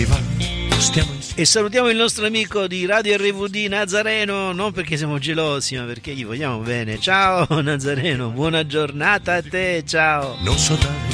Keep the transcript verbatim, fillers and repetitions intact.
ti va? Stiamo insieme. E salutiamo il nostro amico di Radio R V D Nazareno, non perché siamo gelosi, ma perché gli vogliamo bene. Ciao Nazareno, buona giornata a te, ciao. Non so dare